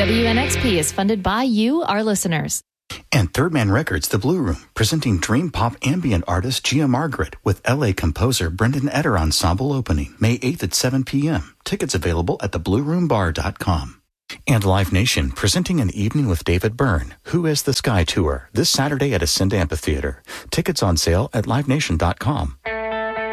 WNXP is funded by you, our listeners. And Third Man Records, The Blue Room, presenting dream pop ambient artist Gia Margaret with L.A. composer Brendan Eder Ensemble opening May 8th at 7 p.m. Tickets available at theblueroombar.com. And Live Nation, presenting an evening with David Byrne, Who is the Sky Tour, this Saturday at Ascend Amphitheater. Tickets on sale at livenation.com.